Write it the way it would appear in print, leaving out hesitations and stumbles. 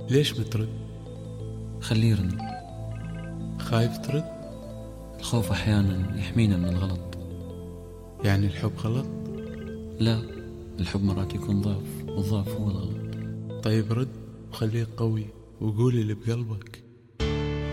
ليش بترد؟ خليه يرد. خايف ترد؟ الخوف أحيانا يحمينا من الغلط. يعني الحب غلط؟ لا، الحب مرات يكون ضعف، والضعف هو الغلط. طيب رد وخليك قوي وقولي اللي بقلبك.